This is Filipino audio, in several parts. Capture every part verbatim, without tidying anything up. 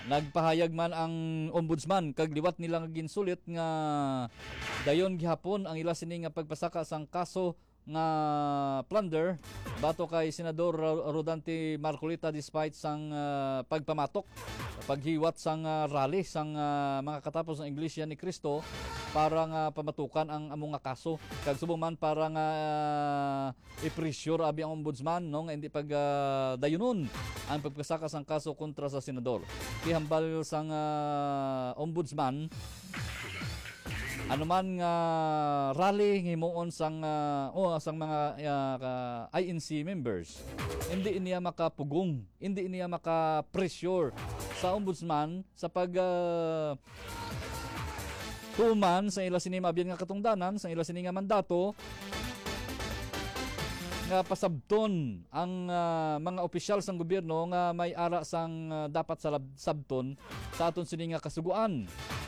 Nagpahayag man ang ombudsman kag liwat nila nga ginsulit nga dayon gihapon ang ila sini nga pagpasaka sang kaso nga plunder bato kay Senador Rodante Marcolita despite sang uh, pagpamatok paghiwat sang uh, rally sang uh, mga katapos ng Iglesia ni Cristo para nga pamatukan ang among nga kaso kag subong man para nga uh, i-pressure abi ang ombudsman no nga hindi pag uh, dayunon ang pagpasaka sang kaso kontra sa senador. Kihambal sang uh, ombudsman anuman nga rally himuon sang uh, oh sang mga uh, I N C members hindi niya makapugong, hindi niya maka-pressure sa ombudsman sa pag uh, tuman sa ila sini mabiyan nga katungdanan sa ila sini nga mandato nga pasabton ang uh, mga opisyal sang gobyerno nga may ara sang uh, dapat sa sabton sa aton sini nga kasuguan.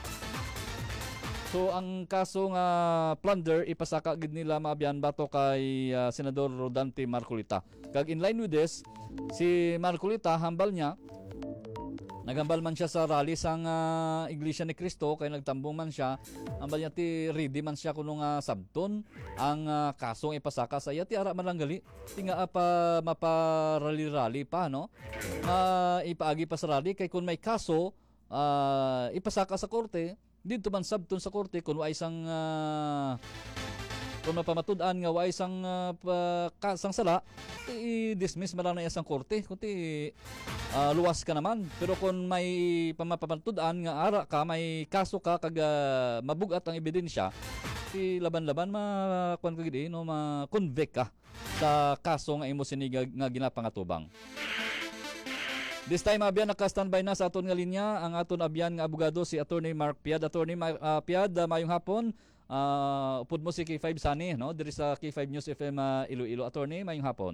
So ang kaso nga plunder ipasaka gid nila maabyan bato kay uh, Senador Rodante Marcolita. Kag in line with this, si Marcolita hambal niya naghambal man siya sa rally sang uh, Iglesia ni Cristo kay nagtambong man siya. Hambal niya ti ready man siya kuno nga sabton ang uh, kasong ipasaka sa iya ti ara man lang gali. Ti nga pa maparali-rally pa no. Uh, ipaagi pa sa rally kay kun may kaso uh, ipasaka sa korte dito man sabton sa korte kung wa isang uh, kung mapamatud-an nga wa isang uh, pa, sang sala i-dismiss man lang na isang korte kundi uh, luwas ka naman pero kung may pamapamatud-an nga ara ka may kaso ka kag uh, mabugat ang ebidensya ti laban-laban ma kuan ka gid no ma-convict ka sa kaso nga imo sinigag nga ginapangatubang. This time abyan naka-standby na sa aton nga linya ang aton abyan nga abogado si Attorney Mark Piad. Attorney uh, Piad, uh, mayong hapon. Uh, upod mo si K five Sunny no diri sa K five News F M uh, Iloilo. Attorney, mayong hapon.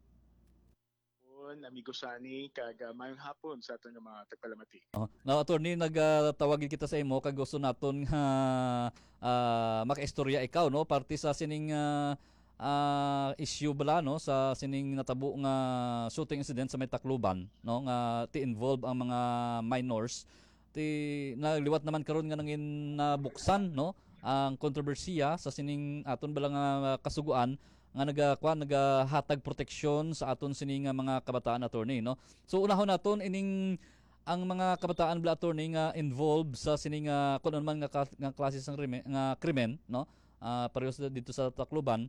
Amigo Sunny kag uh, mayong hapon sa aton nga mga tagpalamati. Oh, now attorney nagtawag uh, kita sa imo kag gusto naton nga uh, makaistorya ikaw no parte sa sining uh, uh, issue bala no sa sining natabo nga shooting incident sa may Tacloban no nga ti involve ang mga minors ti nagliwat naman karon nga nangin nabuksan no ang kontrobersiya sa sining aton bala nga kasuguan nga nagakuan nagahatag proteksyon sa aton sining mga kabataan attorney no. So unahon naton ining ang mga kabataan bala attorney nga involved sa sining uh, kun man nga, nga klase sang nga krimen no. Uh, parehas dito sa Tacloban.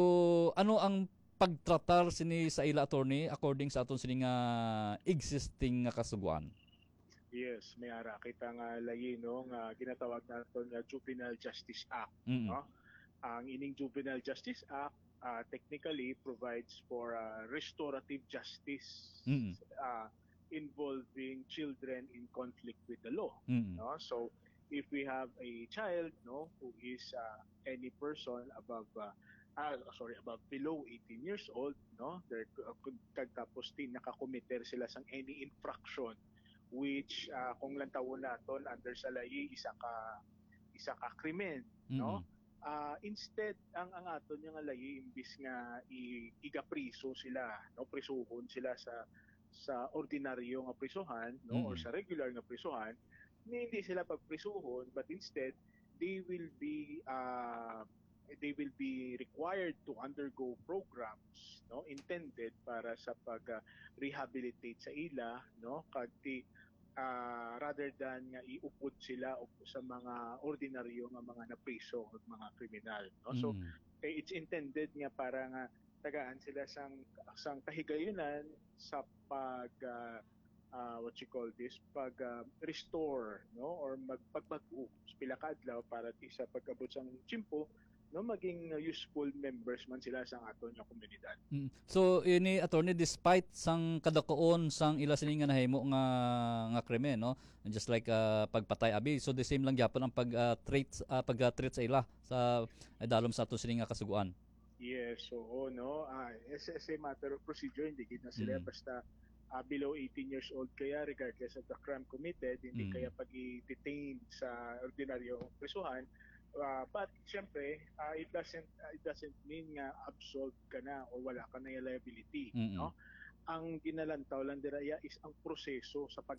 So ano ang pagtratar sini sa ila attorney according sa aton sining uh, existing nga kasuguan? Yes, may ara kita nga layi no nga ginatawag naton nga Juvenile Justice Act Mm-hmm. no. Ang ining Juvenile Justice Act uh, technically provides for uh, restorative justice Mm-hmm. uh, involving children in conflict with the law Mm-hmm. no. So if we have a child no who is uh, any person above uh, uh, sorry above below eighteen years old no they're uh, tapos tin nakakomiter sila sang any infraction which uh, kung lang tawon naton under sa layi isa ka isa ka krimen no. Mm-hmm. Uh, instead ang ang aton nga layi imbis nga igapriso sila no prisuhon sila sa sa ordinaryo nga prisuhan no mm-hmm. or sa regular nga prisuhan hindi sila pagprisuhon but instead they will be uh, they will be required to undergo programs no intended para sa pag uh, rehabilitate sa ila no kag ti uh, rather than nga iupod sila sa mga ordinaryo nga mga napriso o mga kriminal no. So mm. eh, it's intended nga para nga tagaan sila sang sang kahigayunan sa pag uh, Uh, what you call this pag uh, restore no or magpagbago pila ka adlaw para ti sa pagabot sang tiyempo no maging uh, useful members man sila sa aton nga komunidad. Mm. So ini attorney despite sang kadakoon sang ila sini nga nahimo nga nga krimen no just like uh, pagpatay abi so the same lang gyapon ang pag uh, treat uh, pag uh, treat sa ila sa uh, dalom sa ato sini nga kasuguan. Yes, so oh, no uh, as, as a matter of procedure hindi gid na sila mm. basta Uh, below eighteen years old kaya regardless of the crime committed hindi mm. kaya pag i-detain sa ordinaryo prisuhan uh, but syempre uh, it doesn't uh, it doesn't mean nga absolved ka na o wala ka na liability mm-hmm. no ang ginalantaw lang diraya is ang proseso sa pag